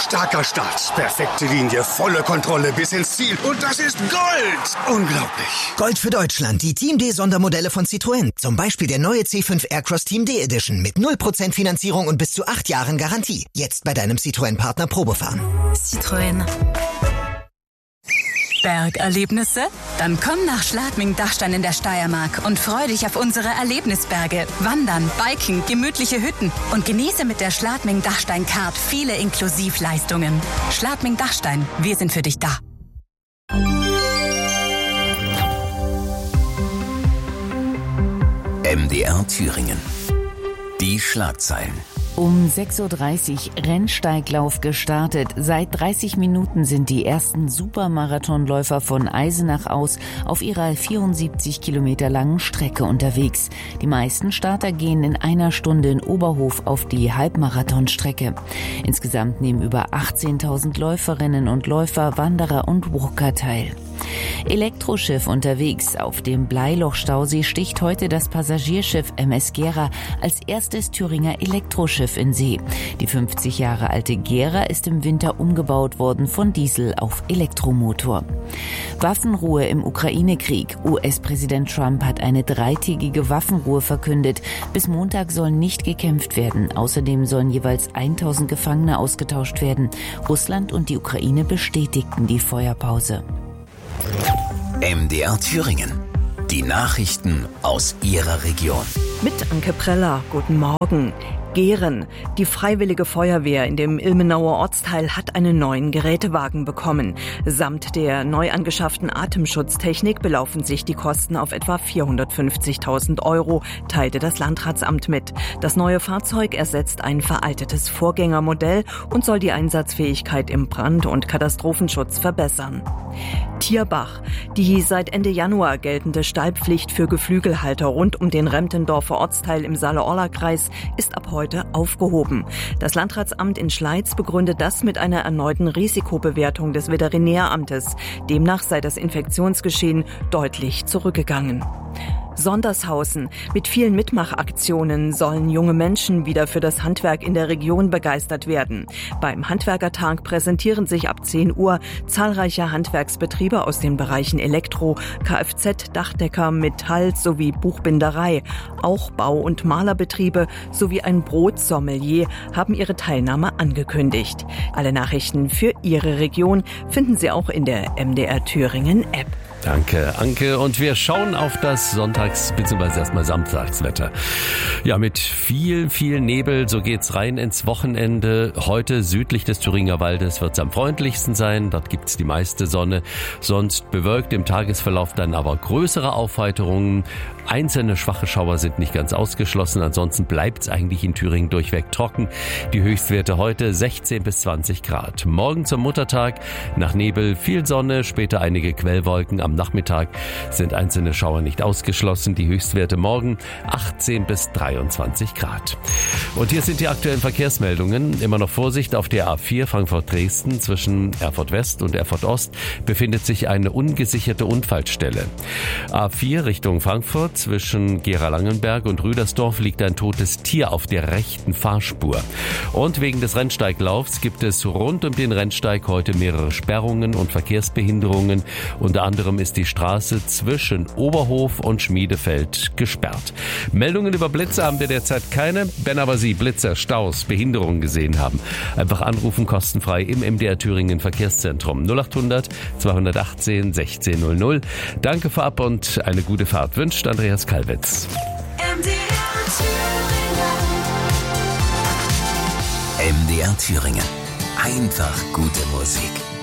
Starker Start, perfekte Linie, volle Kontrolle bis ins Ziel. Und das ist Gold! Unglaublich. Gold für Deutschland, die Team D-Sondermodelle von Citroën. Zum Beispiel der neue C5 Aircross Team D Edition mit 0% Finanzierung und bis zu 8 Jahren Garantie. Jetzt bei deinem Citroën-Partner Probefahren. Citroën. Bergerlebnisse? Dann komm nach Schladming-Dachstein in der Steiermark und freu dich auf unsere Erlebnisberge. Wandern, Biken, gemütliche Hütten und genieße mit der Schladming-Dachstein-Card viele Inklusivleistungen. Schladming-Dachstein, wir sind für dich da. MDR Thüringen. Die Schlagzeilen. Um 6.30 Uhr Rennsteiglauf gestartet. Seit 30 Minuten sind die ersten Supermarathonläufer von Eisenach aus auf ihrer 74 Kilometer langen Strecke unterwegs. Die meisten Starter gehen in einer Stunde in Oberhof auf die Halbmarathonstrecke. Insgesamt nehmen über 18.000 Läuferinnen und Läufer, Wanderer und Walker teil. Elektroschiff unterwegs. Auf dem Bleiloch-Stausee sticht heute das Passagierschiff MS Gera als erstes Thüringer Elektroschiff in See. Die 50 Jahre alte Gera ist im Winter umgebaut worden von Diesel auf Elektromotor. Waffenruhe im Ukraine-Krieg. US-Präsident Trump hat eine 3-tägige Waffenruhe verkündet. Bis Montag soll nicht gekämpft werden. Außerdem sollen jeweils 1.000 Gefangene ausgetauscht werden. Russland und die Ukraine bestätigten die Feuerpause. MDR Thüringen. Die Nachrichten aus Ihrer Region. Mit Anke Preller. Guten Morgen. Gehren. Die Freiwillige Feuerwehr in dem Ilmenauer Ortsteil hat einen neuen Gerätewagen bekommen. Samt der neu angeschafften Atemschutztechnik belaufen sich die Kosten auf etwa 450.000 €, teilte das Landratsamt mit. Das neue Fahrzeug ersetzt ein veraltetes Vorgängermodell und soll die Einsatzfähigkeit im Brand- und Katastrophenschutz verbessern. Tierbach. Die seit Ende Januar geltende Stallpflicht für Geflügelhalter rund um den Remtendorfer Ortsteil im Saale-Orla-Kreis ist ab heute aufgehoben. Das Landratsamt in Schleiz begründet das mit einer erneuten Risikobewertung des Veterinäramtes. Demnach sei das Infektionsgeschehen deutlich zurückgegangen. Sondershausen. Mit vielen Mitmachaktionen sollen junge Menschen wieder für das Handwerk in der Region begeistert werden. Beim Handwerkertag präsentieren sich ab 10 Uhr zahlreiche Handwerksbetriebe aus den Bereichen Elektro, Kfz, Dachdecker, Metall sowie Buchbinderei. Auch Bau- und Malerbetriebe sowie ein Brotsommelier haben ihre Teilnahme angekündigt. Alle Nachrichten für Ihre Region finden Sie auch in der MDR Thüringen App. Danke, Anke. Und wir schauen auf das Sonntags- bzw. erstmal Samstagswetter. Ja, mit viel Nebel, so geht's rein ins Wochenende. Heute südlich des Thüringer Waldes wird's am freundlichsten sein. Dort gibt's die meiste Sonne. Sonst bewölkt im Tagesverlauf dann aber größere Aufheiterungen. Einzelne schwache Schauer sind nicht ganz ausgeschlossen. Ansonsten bleibt's eigentlich in Thüringen durchweg trocken. Die Höchstwerte heute 16 bis 20 Grad. Morgen zum Muttertag nach Nebel viel Sonne, später einige Quellwolken. Am Nachmittag sind einzelne Schauer nicht ausgeschlossen. Die Höchstwerte morgen 18 bis 23 Grad. Und hier sind die aktuellen Verkehrsmeldungen. Immer noch Vorsicht auf der A4 Frankfurt-Dresden. Zwischen Erfurt West und Erfurt Ost befindet sich eine ungesicherte Unfallstelle. A4 Richtung Frankfurt. Zwischen Gera-Langenberg und Rüdersdorf liegt ein totes Tier auf der rechten Fahrspur. Und wegen des Rennsteiglaufs gibt es rund um den Rennsteig heute mehrere Sperrungen und Verkehrsbehinderungen. Unter anderem ist die Straße zwischen Oberhof und Schmiedefeld gesperrt. Meldungen über Blitze haben wir derzeit keine. Wenn aber Sie Blitzer, Staus, Behinderungen gesehen haben, einfach anrufen, kostenfrei im MDR Thüringen Verkehrszentrum 0800 218 1600. Danke vorab und eine gute Fahrt wünscht Andreas Kalwitz. MDR Thüringen. Einfach gute Musik.